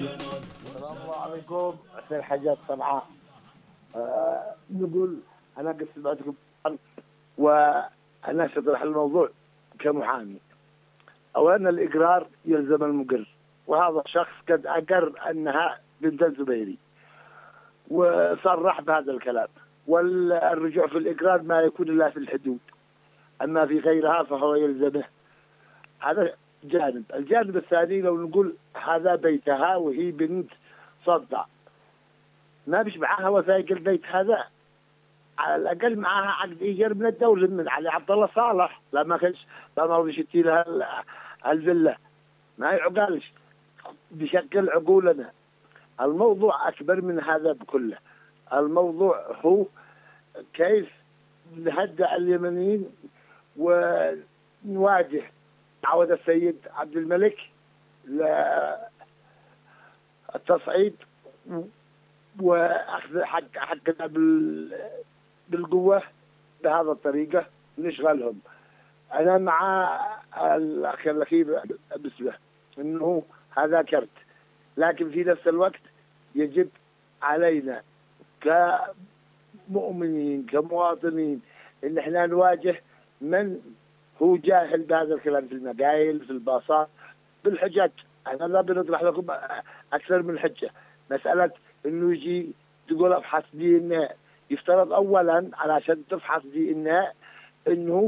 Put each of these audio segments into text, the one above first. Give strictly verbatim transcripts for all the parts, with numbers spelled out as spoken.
السلام الله عليكم. حسين حاجات صنعاء. أه نقول أنا قد سمعتكم وأنا شطرح الموضوع كمحامي. أولا الإقرار يلزم المقر، وهذا الشخص قد أقر أنها بنت الزبيري وصرح بهذا الكلام، والرجوع في الإقرار ما يكون إلا في الحدود، أما في غيرها فهو يلزمه. هذا جانب. الجانب الثاني لو نقول هذا بيتها وهي بنت صدع، ما بيش معها وثائق البيت هذا، على الأقل معها عقد إيجار من الدولة من علي عبد الله صالح، لا ما كانش لا ما رضيش يدي لها الفيلا، ما يعقلش بشكل عقولنا. الموضوع أكبر من هذا بكله. الموضوع هو كيف نهدأ اليمنيين ونواجه عودة السيد عبد الملك للتصعيد واخذ حق حقنا بالقوه بهذا الطريقه نشغلهم. انا مع الاخ الاخير بسله انه هذا كرت، لكن في نفس الوقت يجب علينا كمؤمنين كمواطنين ان احنا نواجه من هو جاهل بهذا الكلام في المقايل في الباصات بالحجج. انا لا بنطرح لكم اكثر من حجه. مساله انه يجي تقول ابحث دي ان يفترض اولا علشان تفحص دي ان انه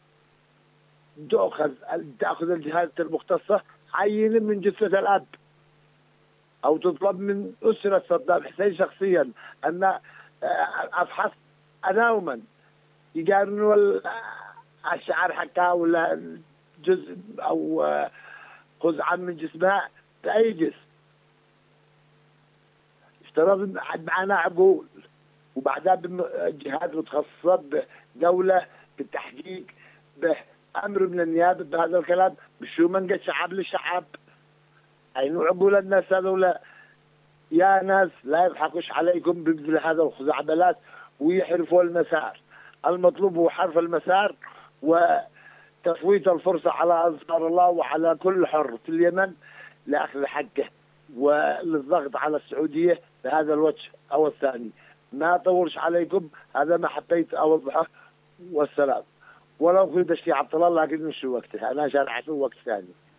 تاخذ تاخذ الجهات المختصه عينه من جثه الاب، او تطلب من اسره صدام حسين شخصيا ان ابحث انا ومن يقارنوا الشعر حقها ولا جزء او قزعه من جسمها باي جسم. افترض معنا عقول، وبعدها بالجهات المتخصصه بدوله بالتحقيق بامر من النيابه بهذا الكلام، بشو من قد شعب للشعب. اين عقول الناس هذولا؟ يا ناس لا يضحكوش عليكم بمثل هذا الخزعبلات ويحرفوا المسار. المطلوب هو حرف المسار وتفويت الفرصه على انصار الله وعلى كل حر في اليمن لاخذ حقه وللضغط على السعوديه بهذا الوجه او الثاني. ما اطولش عليكم، هذا ما حبيت اوضحه والسلام. ولو كنت اشتي عبد الله لكن مش وقته، انا شرحته وقت ثاني.